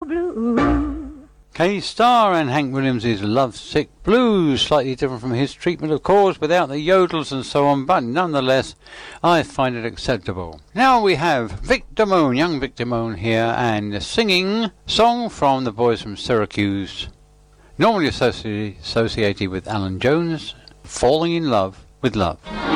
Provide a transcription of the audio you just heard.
blue. K-Star and Hank Williams' Lovesick Blues, slightly different from his treatment, of course, without the yodels and so on, but nonetheless, I find it acceptable. Now we have Victor Moon, young Victor Moon here, and singing song from the boys from Syracuse, normally associated with Alan Jones, Falling in Love with Love.